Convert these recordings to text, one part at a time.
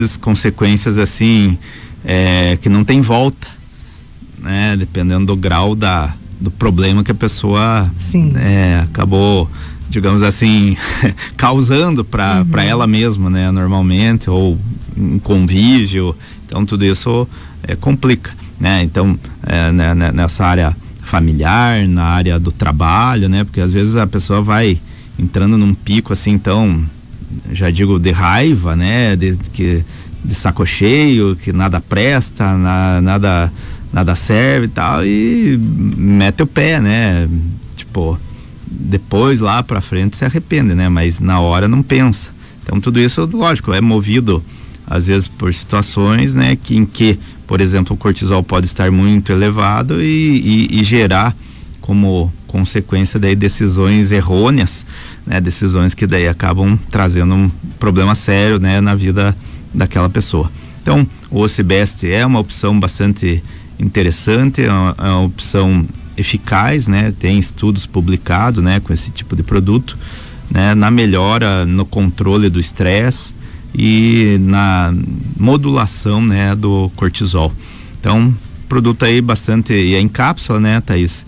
consequências assim, que não tem volta, né? Dependendo do grau do problema que a pessoa acabou, digamos assim, causando para ela mesma, né? Normalmente, ou um convívio. Então tudo isso complica, né? Então nessa área familiar, na área do trabalho, né? Porque às vezes a pessoa vai entrando num pico assim, então já digo de raiva, né? De saco cheio, que nada presta, nada serve e tal, e mete o pé, né? Tipo, depois lá pra frente se arrepende, né? Mas na hora não pensa. Então tudo isso, lógico, é movido às vezes por situações, né? Em que, por exemplo, o cortisol pode estar muito elevado e gerar como consequência daí decisões errôneas, né? Decisões que daí acabam trazendo um problema sério, né? Na vida daquela pessoa. Então o OCBest é uma opção bastante interessante, é uma opção eficaz, né? Tem estudos publicados, né? Com esse tipo de produto, né? Na melhora no controle do estresse e na modulação, né? Do cortisol. Então produto aí bastante, e é em cápsula, né, Thaís?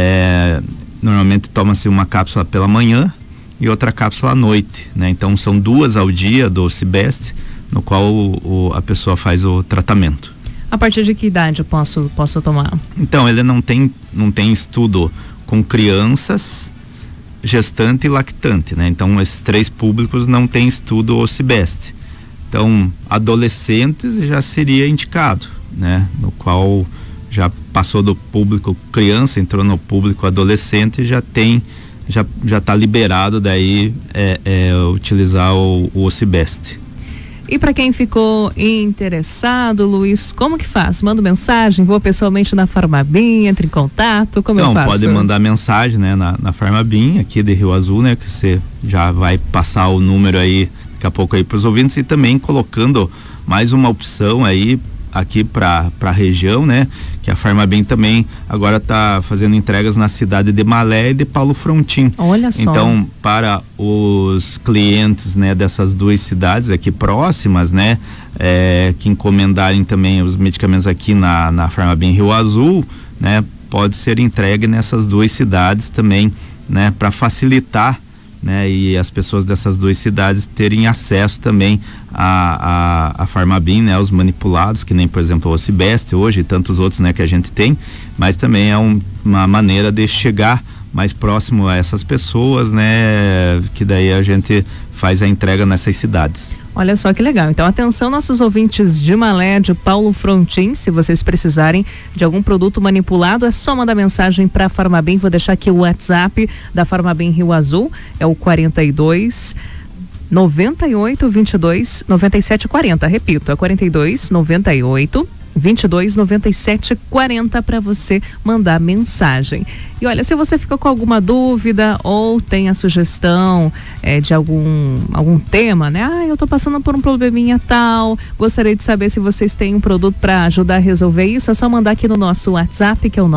Normalmente toma-se uma cápsula pela manhã e outra cápsula à noite, né? Então são 2 ao dia do OCBest, no qual a pessoa faz o tratamento. A partir de que idade eu posso tomar? Então, ele não tem estudo com crianças, gestante e lactante, né? Então, esses 3 públicos não tem estudo OCBest. Então, adolescentes já seria indicado, né? No qual já passou do público criança, entrou no público adolescente, já está liberado daí utilizar o OCBest. E para quem ficou interessado, Luiz, como que faz? Manda mensagem, vou pessoalmente na Farmabim, entra em contato, como eu faço? Então, pode mandar mensagem, né, na Farmabim, aqui de Rio Azul, né, que você já vai passar o número aí, daqui a pouco aí pros ouvintes, e também colocando mais uma opção aí, aqui para a região, né? Que a Farmabim também agora está fazendo entregas na cidade de Malé e de Paulo Frontin. Olha só. Então, para os clientes, né, dessas 2 cidades aqui próximas, né, que encomendarem também os medicamentos aqui na Farmabim Rio Azul, né, pode ser entregue nessas 2 cidades também, né, para facilitar, né, e as pessoas dessas 2 cidades terem acesso também a Farmabim, né, os manipulados, que nem, por exemplo, o OCBest hoje e tantos outros, né, que a gente tem, mas também é uma maneira de chegar mais próximo a essas pessoas, né, que daí a gente faz a entrega nessas cidades. Olha só que legal. Então, atenção, nossos ouvintes de Malé, de Paulo Frontin, se vocês precisarem de algum produto manipulado, é só mandar mensagem para a Farmabim. Vou deixar aqui o WhatsApp da Farmabim Rio Azul, é o 42 98 22 97 40. Repito, é 42 98 22 97 40 para você mandar mensagem. E olha, se você ficou com alguma dúvida ou tem a sugestão de algum tema, né? Eu tô passando por um probleminha tal, gostaria de saber se vocês têm um produto para ajudar a resolver isso, é só mandar aqui no nosso WhatsApp, que é o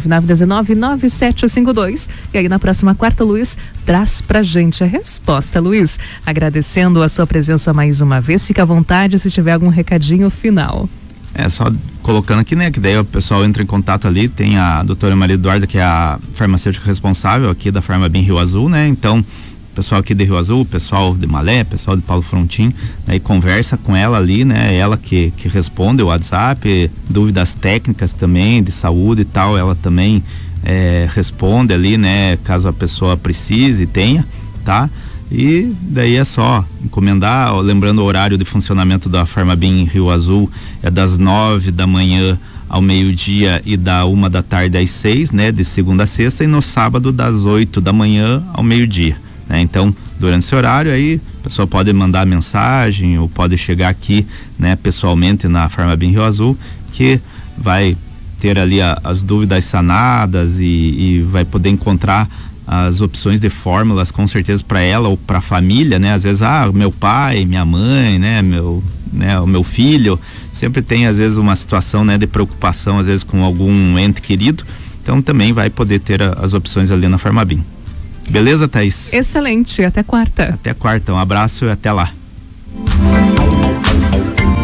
999199752. E aí na próxima quarta, Luiz traz pra gente a resposta. Luiz, agradecendo a sua presença mais uma vez, fica à vontade se tiver algum recadinho final. Só colocando aqui, né, que daí o pessoal entra em contato ali, tem a doutora Maria Eduarda, que é a farmacêutica responsável aqui da Farmabim Rio Azul, né, então, pessoal aqui de Rio Azul, pessoal de Malé, pessoal de Paulo Frontin, né, e conversa com ela ali, né, ela que responde o WhatsApp, dúvidas técnicas também, de saúde e tal, ela também responde ali, né, caso a pessoa precise e tenha, tá? E daí é só encomendar, lembrando o horário de funcionamento da Farmabim Rio Azul é das 9 da manhã ao meio-dia e da 1 da tarde às 6, né, de segunda a sexta, e no sábado das 8 da manhã ao meio-dia, né? Então, durante esse horário aí, a pessoa pode mandar mensagem ou pode chegar aqui, né, pessoalmente na Farmabim Rio Azul, que vai ter ali as dúvidas sanadas e vai poder encontrar as opções de fórmulas, com certeza, para ela ou para a família, né? Às vezes, meu pai, minha mãe, né? O meu filho, sempre tem às vezes uma situação, né, de preocupação, às vezes com algum ente querido, então também vai poder ter as opções ali na Farmabim. Beleza, Thaís? Excelente, até quarta. Até quarta, um abraço e até lá.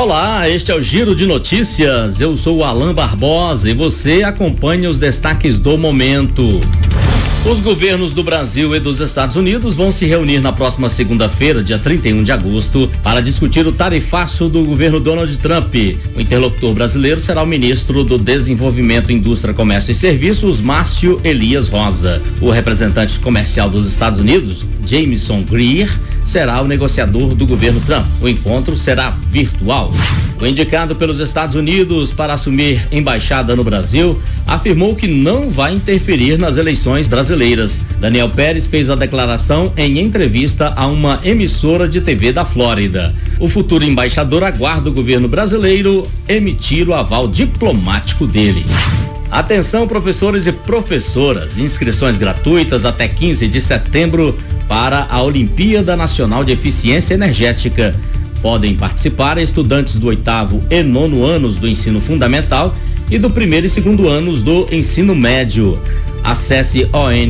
Olá, este é o Giro de Notícias. Eu sou o Alain Barbosa e você acompanha os destaques do momento. Os governos do Brasil e dos Estados Unidos vão se reunir na próxima segunda-feira, dia 31 de agosto, para discutir o tarifaço do governo Donald Trump. O interlocutor brasileiro será o ministro do Desenvolvimento, Indústria, Comércio e Serviços, Márcio Elias Rosa. O representante comercial dos Estados Unidos, Jameson Greer, será o negociador do governo Trump. O encontro será virtual. O indicado pelos Estados Unidos para assumir embaixada no Brasil afirmou que não vai interferir nas eleições brasileiras. Daniel Pérez fez a declaração em entrevista a uma emissora de TV da Flórida. O futuro embaixador aguarda o governo brasileiro emitir o aval diplomático dele. Atenção, professores e professoras, inscrições gratuitas até 15 de setembro para a Olimpíada Nacional de Eficiência Energética. Podem participar estudantes do 8º e 9º anos do ensino fundamental e do 1º e 2º anos do ensino médio. Acesse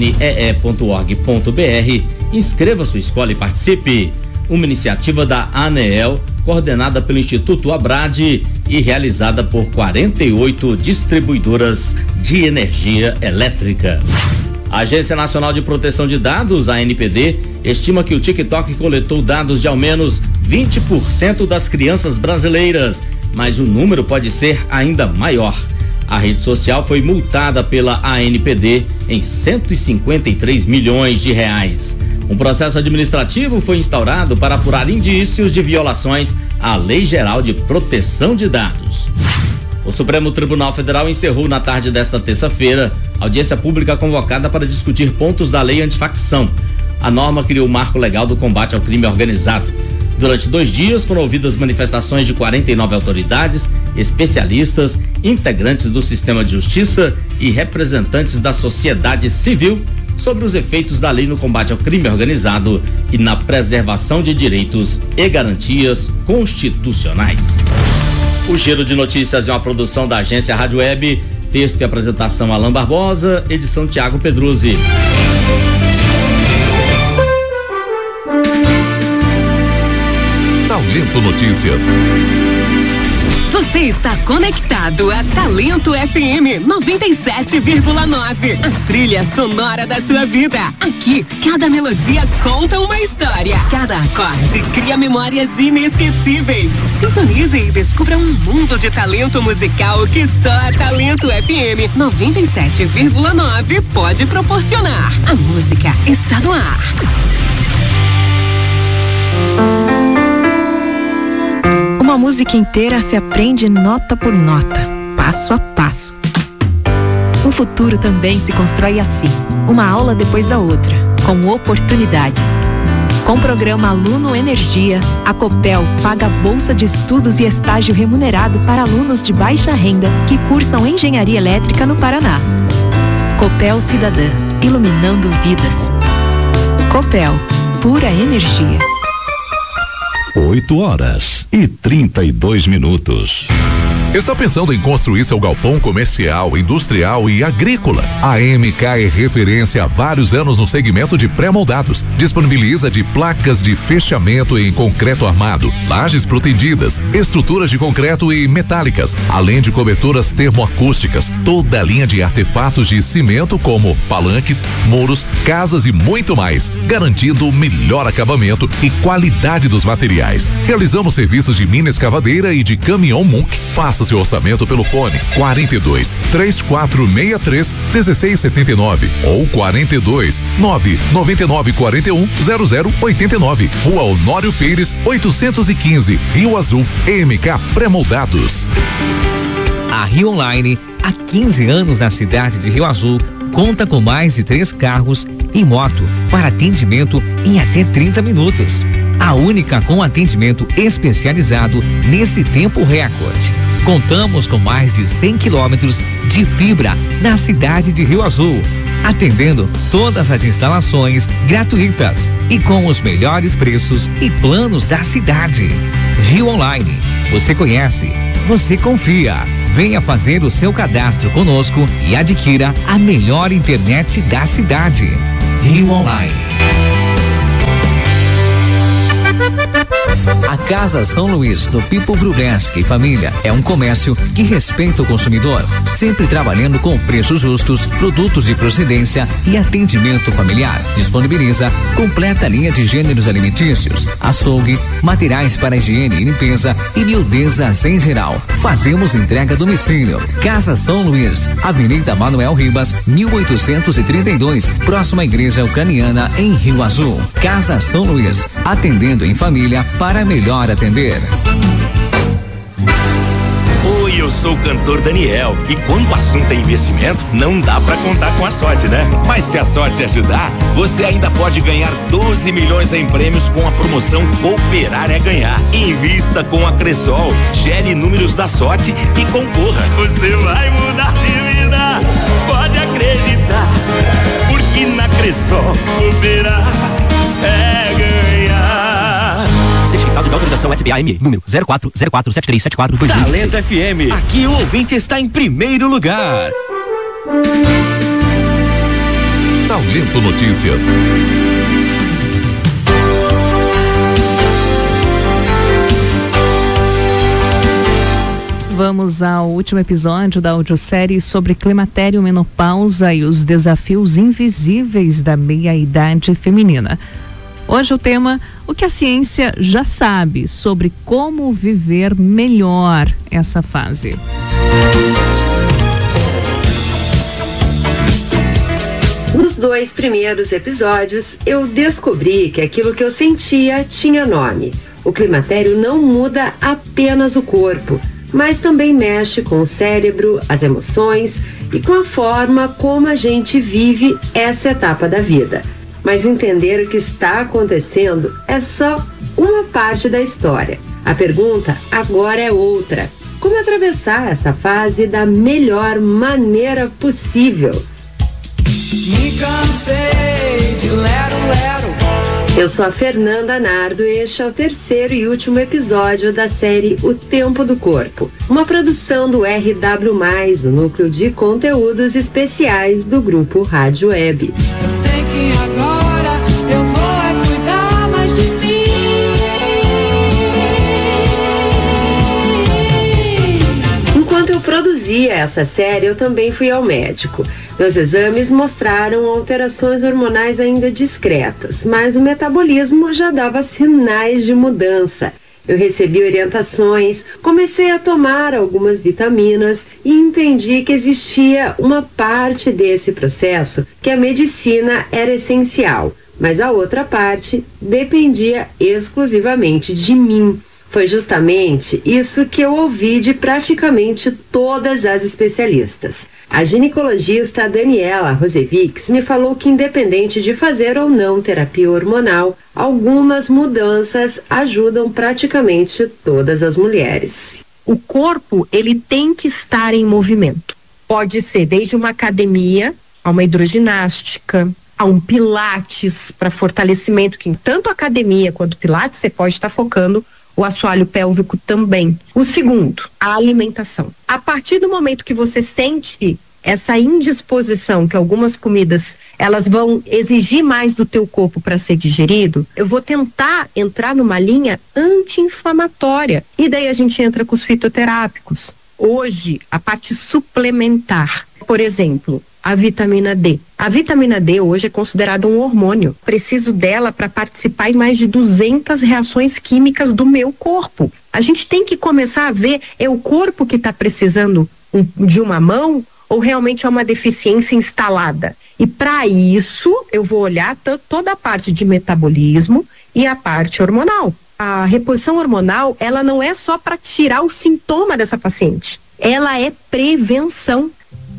onee.org.br, inscreva sua escola e participe. Uma iniciativa da ANEEL, coordenada pelo Instituto Abrade e realizada por 48 distribuidoras de energia elétrica. A Agência Nacional de Proteção de Dados, a ANPD, estima que o TikTok coletou dados de ao menos 20% das crianças brasileiras, mas o número pode ser ainda maior. A rede social foi multada pela ANPD em 153 milhões de reais. Um processo administrativo foi instaurado para apurar indícios de violações à Lei Geral de Proteção de Dados. O Supremo Tribunal Federal encerrou na tarde desta terça-feira audiência pública convocada para discutir pontos da lei antifacção. A norma criou o marco legal do combate ao crime organizado. Durante 2 dias foram ouvidas manifestações de 49 autoridades, especialistas, integrantes do sistema de justiça e representantes da sociedade civil sobre os efeitos da lei no combate ao crime organizado e na preservação de direitos e garantias constitucionais. O Giro de Notícias é uma produção da agência Rádio Web, texto e apresentação Alain Barbosa, edição Tiago Pedruzzi. Talento Notícias. Você está conectado a Talento FM 97,9. A trilha sonora da sua vida. Aqui, cada melodia conta uma história. Cada acorde cria memórias inesquecíveis. Sintonize e descubra um mundo de talento musical que só a Talento FM 97,9 pode proporcionar. A música está no ar. Uma música inteira se aprende nota por nota, passo a passo. Um futuro também se constrói assim, uma aula depois da outra, com oportunidades. Com o programa Aluno Energia, a Copel paga bolsa de estudos e estágio remunerado para alunos de baixa renda que cursam engenharia elétrica no Paraná. Copel Cidadã, iluminando vidas. Copel, pura energia. 8h32. Está pensando em construir seu galpão comercial, industrial e agrícola? A MK é referência há vários anos no segmento de pré-moldados. Disponibiliza de placas de fechamento em concreto armado, lajes protegidas, estruturas de concreto e metálicas, além de coberturas termoacústicas, toda a linha de artefatos de cimento como palanques, muros, casas e muito mais, garantindo o melhor acabamento e qualidade dos materiais. Realizamos serviços de mina escavadeira e de caminhão Munk. Faça seu orçamento pelo fone 42 3463 1679 ou 42 999 41 0089. Rua Honório Pires 815, Rio Azul, MK Pré-moldados. A Rio Online, há 15 anos na cidade de Rio Azul, conta com mais de 3 carros e moto para atendimento em até 30 minutos. A única com atendimento especializado nesse tempo recorde. Contamos com mais de 100 quilômetros de fibra na cidade de Rio Azul, atendendo todas as instalações gratuitas e com os melhores preços e planos da cidade. Rio Online, você conhece, você confia. Venha fazer o seu cadastro conosco e adquira a melhor internet da cidade. Rio Online. A Casa São Luís, no Pipo Vrubeschi Família, é um comércio que respeita o consumidor, sempre trabalhando com preços justos, produtos de procedência e atendimento familiar. Disponibiliza completa linha de gêneros alimentícios, açougue, materiais para higiene e limpeza e miudezas em geral. Fazemos entrega a domicílio. Casa São Luís, Avenida Manuel Ribas, 1832, próxima à Igreja Ucraniana, em Rio Azul. Casa São Luís, atendendo em família para melhor atender. Oi, eu sou o cantor Daniel e quando o assunto é investimento, não dá pra contar com a sorte, né? Mas se a sorte ajudar, você ainda pode ganhar 12 milhões em prêmios com a promoção Cooperar é Ganhar. Invista com a Cressol, gere números da sorte e concorra. Você vai mudar de vida, pode acreditar, porque na Cressol cooperar é ganhar. Certificado de autorização SBAME, número 0404737420. Talento FM, aqui o ouvinte está em primeiro lugar. Talento Notícias. Vamos ao último episódio da audiosérie sobre climatério, menopausa e os desafios invisíveis da meia-idade feminina. Hoje o tema: o que a ciência já sabe sobre como viver melhor essa fase. Nos 2 primeiros episódios, eu descobri que aquilo que eu sentia tinha nome. O climatério não muda apenas o corpo, mas também mexe com o cérebro, as emoções e com a forma como a gente vive essa etapa da vida. Mas entender o que está acontecendo é só uma parte da história. A pergunta agora é outra: como atravessar essa fase da melhor maneira possível? Me cansei de lero-lero. Eu sou a Fernanda Nardo e este é o 3º e último episódio da série O Tempo do Corpo, uma produção do RW+, o núcleo de conteúdos especiais do grupo Rádio Web. Eu sei que agora eu vou cuidar mais de mim. Enquanto eu produzia essa série, eu também fui ao médico. Meus exames mostraram alterações hormonais ainda discretas, mas o metabolismo já dava sinais de mudança. Eu recebi orientações, comecei a tomar algumas vitaminas e entendi que existia uma parte desse processo que a medicina era essencial, mas a outra parte dependia exclusivamente de mim. Foi justamente isso que eu ouvi de praticamente todas as especialistas. A ginecologista Daniela Rosevics me falou que, independente de fazer ou não terapia hormonal, algumas mudanças ajudam praticamente todas as mulheres. O corpo, ele tem que estar em movimento. Pode ser desde uma academia, a uma hidroginástica, a um pilates para fortalecimento, que tanto a academia quanto o pilates você pode estar focando o assoalho pélvico também. O segundo, a alimentação. A partir do momento que você sente essa indisposição, que algumas comidas elas vão exigir mais do teu corpo para ser digerido, eu vou tentar entrar numa linha anti-inflamatória. E daí a gente entra com os fitoterápicos. Hoje, a parte suplementar, por exemplo, a vitamina D. A vitamina D hoje é considerada um hormônio. Preciso dela para participar em mais de 200 reações químicas do meu corpo. A gente tem que começar a ver, é o corpo que está precisando de uma mão ou realmente é uma deficiência instalada? E para isso eu vou olhar toda a parte de metabolismo e a parte hormonal. A reposição hormonal, ela não é só para tirar o sintoma dessa paciente. Ela é prevenção.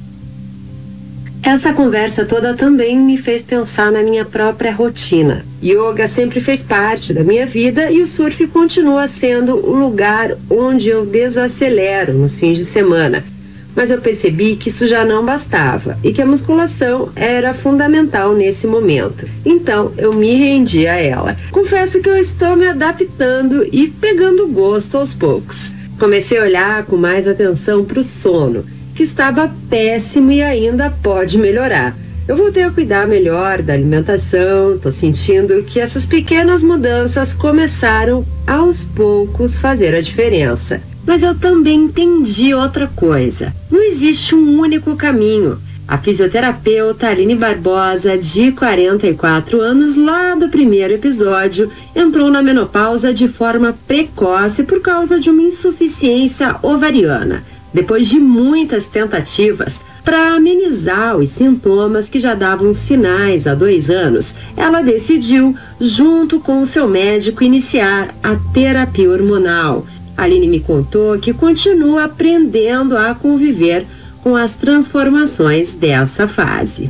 Essa conversa toda também me fez pensar na minha própria rotina. Yoga sempre fez parte da minha vida e o surf continua sendo o lugar onde eu desacelero nos fins de semana. Mas eu percebi que isso já não bastava e que a musculação era fundamental nesse momento. Então eu me rendi a ela. Confesso que eu estou me adaptando e pegando gosto aos poucos. Comecei a olhar com mais atenção para o sono, que estava péssimo e ainda pode melhorar. Eu voltei a cuidar melhor da alimentação, tô sentindo que essas pequenas mudanças começaram aos poucos fazer a diferença. Mas eu também entendi outra coisa. Não existe um único caminho. A fisioterapeuta Aline Barbosa, de 44 anos, lá do primeiro episódio, entrou na menopausa de forma precoce por causa de uma insuficiência ovariana. Depois de muitas tentativas para amenizar os sintomas que já davam sinais há 2 anos, ela decidiu, junto com o seu médico, iniciar a terapia hormonal. A Aline me contou que continua aprendendo a conviver com as transformações dessa fase.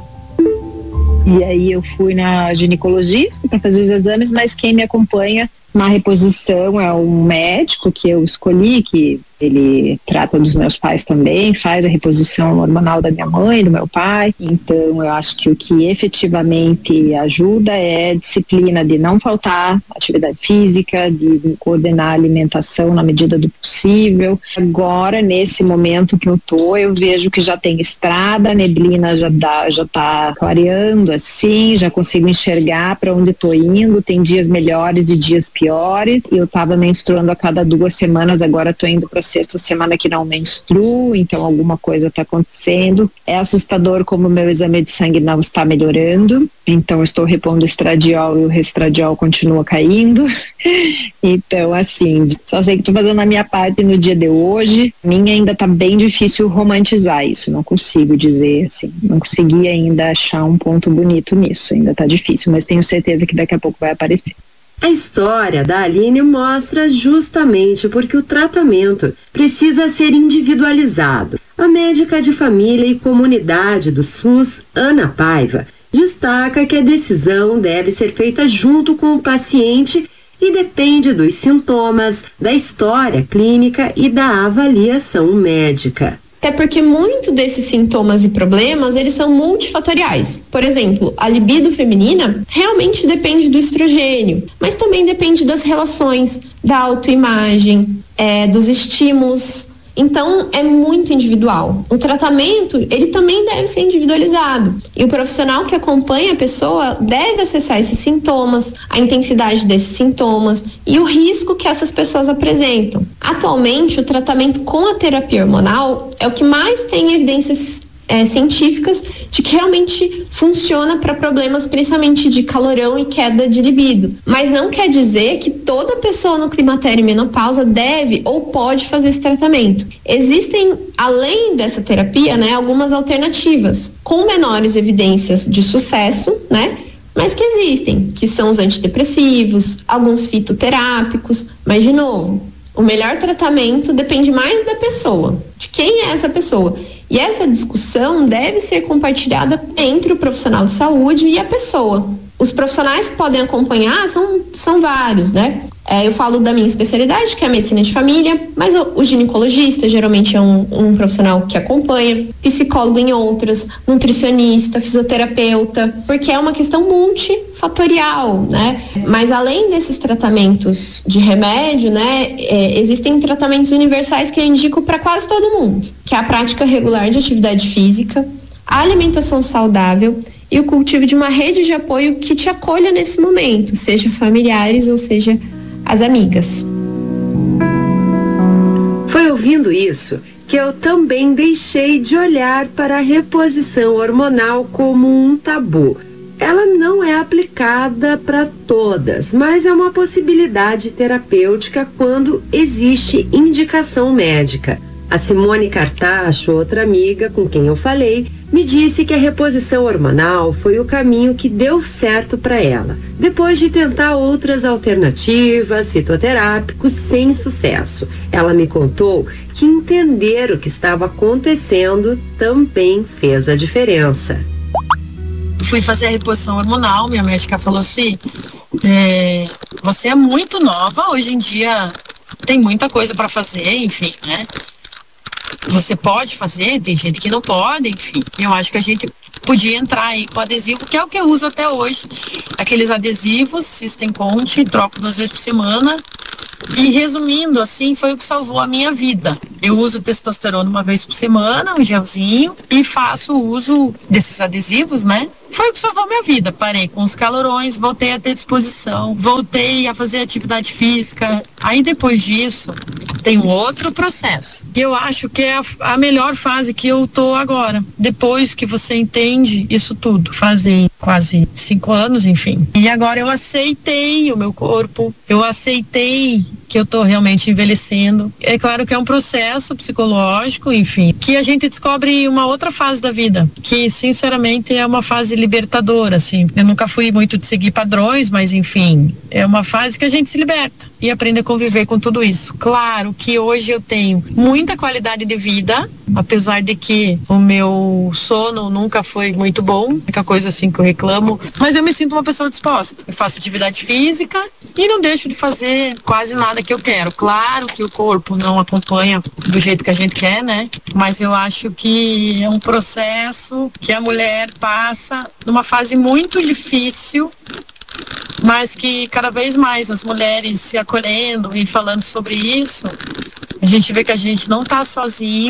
E aí eu fui na ginecologista para fazer os exames, mas quem me acompanha na reposição é um médico que eu escolhi, que ele trata dos meus pais também, faz a reposição hormonal da minha mãe, do meu pai. Então eu acho que o que efetivamente ajuda é a disciplina de não faltar atividade física, de coordenar a alimentação na medida do possível. Agora, nesse momento que eu tô, eu vejo que já tem estrada, a neblina já tá clareando assim, já consigo enxergar para onde tô indo. Tem dias melhores e dias piores. Eu tava menstruando a cada 2 semanas, agora tô indo para 6ª semana que não menstruo, então alguma coisa está acontecendo. É assustador como o meu exame de sangue não está melhorando, então eu estou repondo estradiol e o restradiol continua caindo. Então, assim, só sei que estou fazendo a minha parte no dia de hoje. Minha ainda está bem difícil romantizar isso, não consigo dizer assim, não consegui ainda achar um ponto bonito nisso, ainda está difícil, mas tenho certeza que daqui a pouco vai aparecer. A história da Aline mostra justamente porque o tratamento precisa ser individualizado. A médica de família e comunidade do SUS, Ana Paiva, destaca que a decisão deve ser feita junto com o paciente e depende dos sintomas, da história clínica e da avaliação médica. Até porque muito desses sintomas e problemas, eles são multifatoriais. Por exemplo, a libido feminina realmente depende do estrogênio, mas também depende das relações, da autoimagem, dos estímulos. Então, é muito individual. O tratamento, ele também deve ser individualizado. E o profissional que acompanha a pessoa deve acessar esses sintomas, a intensidade desses sintomas e o risco que essas pessoas apresentam. Atualmente, o tratamento com a terapia hormonal é o que mais tem evidências científicas de que realmente funciona para problemas principalmente de calorão e queda de libido. Mas não quer dizer que toda pessoa no climatério e menopausa deve ou pode fazer esse tratamento. Existem, além dessa terapia, algumas alternativas com menores evidências de sucesso, mas que existem, que são os antidepressivos, alguns fitoterápicos, mas de novo, o melhor tratamento depende mais da pessoa, de quem é essa pessoa. E essa discussão deve ser compartilhada entre o profissional de saúde e a pessoa. Os profissionais que podem acompanhar são vários, eu falo da minha especialidade, que é a medicina de família, mas o ginecologista geralmente é um profissional que acompanha, psicólogo em outras, nutricionista, fisioterapeuta, porque é uma questão multifatorial, Mas além desses tratamentos de remédio, existem tratamentos universais que eu indico para quase todo mundo, que é a prática regular de atividade física, a alimentação saudável e o cultivo de uma rede de apoio que te acolha nesse momento, seja familiares ou seja as amigas. Foi ouvindo isso que eu também deixei de olhar para a reposição hormonal como um tabu. Ela não é aplicada para todas, mas é uma possibilidade terapêutica quando existe indicação médica. A Simone Cartacho, outra amiga com quem eu falei, me disse que a reposição hormonal foi o caminho que deu certo para ela, depois de tentar outras alternativas, fitoterápicos, sem sucesso. Ela me contou que entender o que estava acontecendo também fez a diferença. Fui fazer a reposição hormonal, minha médica falou assim, você é muito nova, hoje em dia tem muita coisa para fazer, enfim, Você pode fazer, tem gente que não pode, enfim. Eu acho que a gente podia entrar aí com adesivo, que é o que eu uso até hoje. Aqueles adesivos, System Conte, troco 2 vezes por semana. E resumindo, assim, foi o que salvou a minha vida. Eu uso testosterona uma vez por semana, um gelzinho, e faço uso desses adesivos, né? Foi o que salvou a minha vida. Parei com os calorões, voltei a ter disposição, voltei a fazer atividade física. Aí depois disso, tem um outro processo, que eu acho que é a melhor fase que eu tô agora. Depois que você entende isso tudo, fazem quase 5 anos, enfim. E agora eu aceitei o meu corpo, eu aceitei que eu tô realmente envelhecendo. É claro que é um processo psicológico, enfim, que a gente descobre uma outra fase da vida, que sinceramente é uma fase libertadora, assim. Eu nunca fui muito de seguir padrões, mas enfim, é uma fase que a gente se liberta e aprende a conviver com tudo isso. Claro que hoje eu tenho muita qualidade de vida, apesar de que o meu sono nunca foi muito bom, única coisa assim que eu reclamo, mas eu me sinto uma pessoa disposta. Eu faço atividade física e não deixo de fazer quase nada que eu quero. Claro que o corpo não acompanha do jeito que a gente quer, né? Mas eu acho que é um processo que a mulher passa numa fase muito difícil, mas que cada vez mais as mulheres se acolhendo e falando sobre isso, a gente vê que a gente não tá sozinho,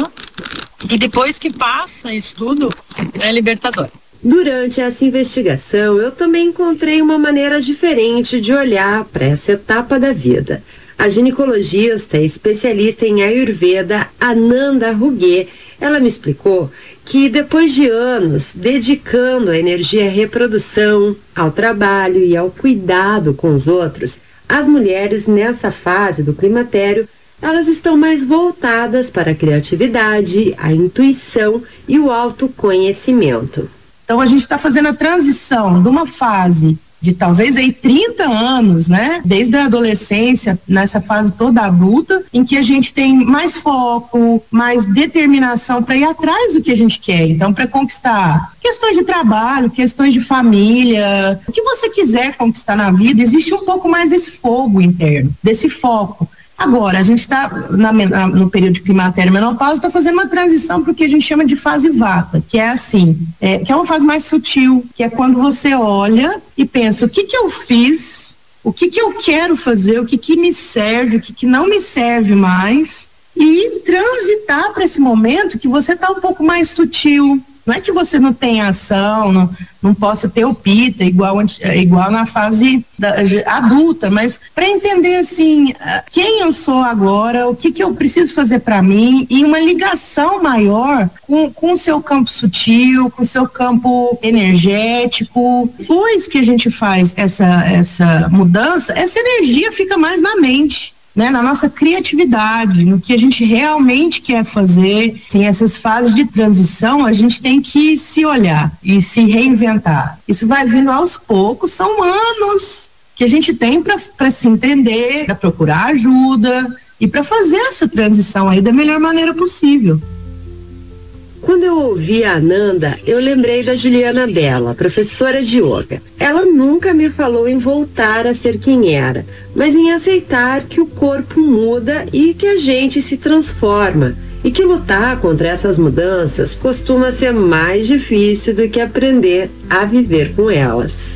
e depois que passa isso tudo, é libertador. Durante essa investigação, eu também encontrei uma maneira diferente de olhar para essa etapa da vida. A ginecologista e especialista em Ayurveda, Ananda Ruge, ela me explicou que depois de anos dedicando a energia à reprodução, ao trabalho e ao cuidado com os outros, as mulheres nessa fase do climatério, elas estão mais voltadas para a criatividade, a intuição e o autoconhecimento. Então a gente está fazendo a transição de uma fase de talvez aí 30 anos, né? Desde a adolescência, nessa fase toda adulta, em que a gente tem mais foco, mais determinação para ir atrás do que a gente quer. Então, para conquistar questões de trabalho, questões de família, o que você quiser conquistar na vida, existe um pouco mais desse fogo interno, desse foco. Agora, a gente está no período de climatério e menopausa, está fazendo uma transição para o que a gente chama de fase vata, que é assim, que é uma fase mais sutil, que é quando você olha e pensa, o que eu fiz, o que eu quero fazer, o que me serve, o que não me serve mais, e transitar para esse momento que você está um pouco mais sutil. Não é que você não tenha ação, não possa ter o pita igual na fase adulta, mas para entender assim, quem eu sou agora, o que eu preciso fazer para mim, e uma ligação maior com o seu campo sutil, com o seu campo energético. Depois que a gente faz essa mudança, essa energia fica mais na mente, né, na nossa criatividade, no que a gente realmente quer fazer. Sim, essas fases de transição, a gente tem que se olhar e se reinventar. Isso vai vindo aos poucos, são anos que a gente tem para se entender, para procurar ajuda e para fazer essa transição aí da melhor maneira possível. Quando eu ouvi a Ananda, eu lembrei da Juliana Bella, professora de yoga. Ela nunca me falou em voltar a ser quem era, mas em aceitar que o corpo muda e que a gente se transforma. E que lutar contra essas mudanças costuma ser mais difícil do que aprender a viver com elas.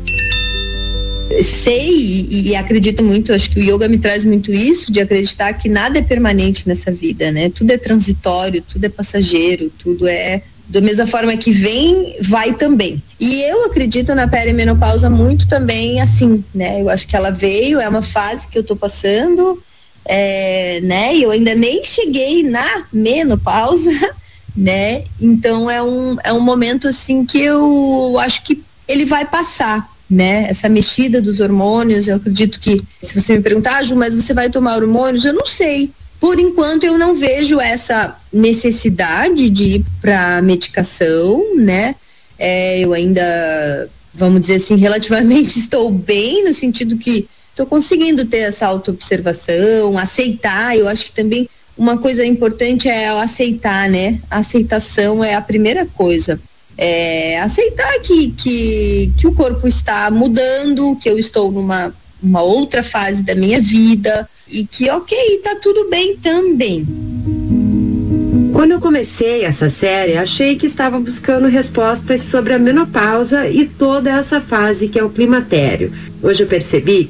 Sei e acredito muito, acho que o yoga me traz muito isso, de acreditar que nada é permanente nessa vida, né? Tudo é transitório, tudo é passageiro, tudo é da mesma forma que vem, vai também. E eu acredito na perimenopausa muito também assim, né? Eu acho que ela veio, é uma fase que eu tô passando, né? E eu ainda nem cheguei na menopausa, né? Então é um momento assim que eu acho que ele vai passar, né? Essa mexida dos hormônios, eu acredito que, se você me perguntar, Ju, mas você vai tomar hormônios? Eu não sei. Por enquanto eu não vejo essa necessidade de ir para medicação, né? Eu ainda, vamos dizer assim, relativamente estou bem, no sentido que estou conseguindo ter essa autoobservação, aceitar. Eu acho que também uma coisa importante é aceitar, né? A aceitação é a primeira coisa. Aceitar que o corpo está mudando, que eu estou numa outra fase da minha vida e que tá tudo bem também. Quando eu comecei essa série, achei que estava buscando respostas sobre a menopausa e toda essa fase que é o climatério. Hoje eu percebi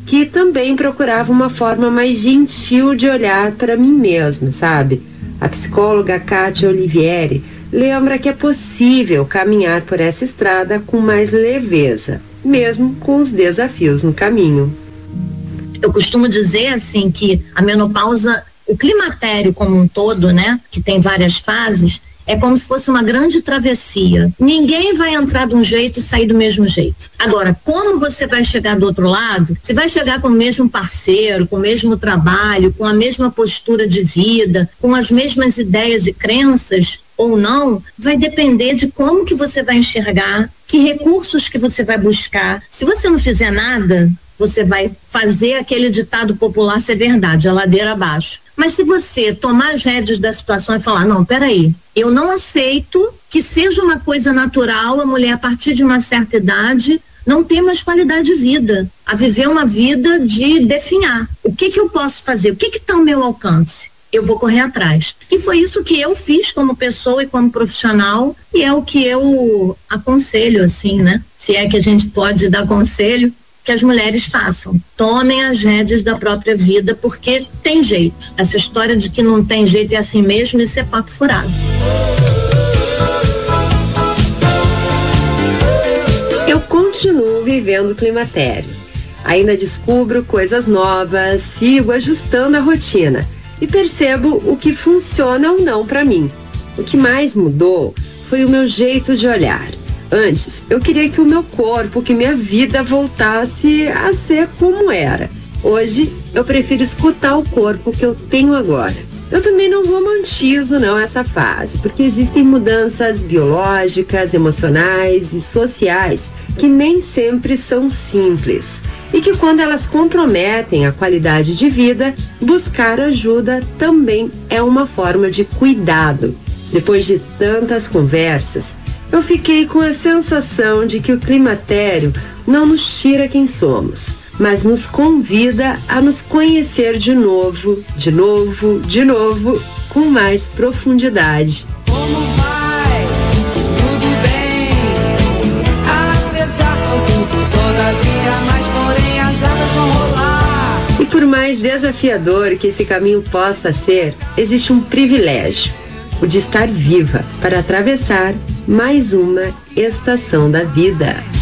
que também procurava uma forma mais gentil de olhar para mim mesma, sabe? A psicóloga Kátia Olivieri lembra que é possível caminhar por essa estrada com mais leveza, mesmo com os desafios no caminho. Eu costumo dizer assim que a menopausa, o climatério como um todo, né, que tem várias fases, é como se fosse uma grande travessia. Ninguém vai entrar de um jeito e sair do mesmo jeito. Agora, como você vai chegar do outro lado? Você vai chegar com o mesmo parceiro, com o mesmo trabalho, com a mesma postura de vida, com as mesmas ideias e crenças ou não, vai depender de como que você vai enxergar, que recursos que você vai buscar. Se você não fizer nada, você vai fazer aquele ditado popular ser verdade, a ladeira abaixo. Mas se você tomar as rédeas da situação e falar, não, peraí, eu não aceito que seja uma coisa natural a mulher a partir de uma certa idade não ter mais qualidade de vida, a viver uma vida de definhar. O que eu posso fazer? O que está ao meu alcance? Eu vou correr atrás. E foi isso que eu fiz como pessoa e como profissional, e é o que eu aconselho, assim, né? Se é que a gente pode dar conselho, que as mulheres façam. Tomem as rédeas da própria vida, porque tem jeito. Essa história de que não tem jeito é assim mesmo, isso é papo furado. Eu continuo vivendo o climatério. Ainda descubro coisas novas, sigo ajustando a rotina e percebo o que funciona ou não para mim. O que mais mudou foi o meu jeito de olhar. Antes, eu queria que o meu corpo, que minha vida voltasse a ser como era. Hoje, eu prefiro escutar o corpo que eu tenho agora. Eu também não romantizo, não, essa fase, porque existem mudanças biológicas, emocionais e sociais que nem sempre são simples. E que quando elas comprometem a qualidade de vida, buscar ajuda também é uma forma de cuidado. Depois de tantas conversas, eu fiquei com a sensação de que o climatério não nos tira quem somos, mas nos convida a nos conhecer de novo, com mais profundidade. Como vai? Tudo bem? Apesar com tudo, todavia, mas porém as águas vão rolar. E por mais desafiador que esse caminho possa ser, existe um privilégio, o de estar viva para atravessar mais uma estação da vida.